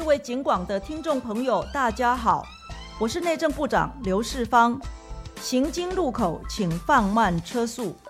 各位警广的听众朋友，大家好，我是内政部长刘世芳。行经路口请放慢车速，